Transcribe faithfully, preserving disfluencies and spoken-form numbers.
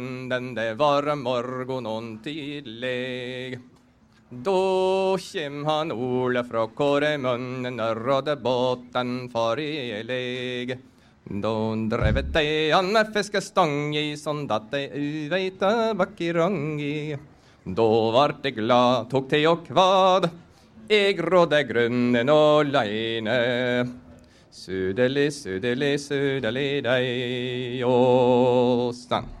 Den det var morgon og tidlig. Da kjem han Ole fra Kåremunnen og rådde båten farlig. Da drevet de han med fiskestang i, sånn at de uveita bakk i rangi. Da vart de glad, tok de og kvad, eg rådde grunnen åleine. Sudeli, sudeli, sudeli, dei, og stand.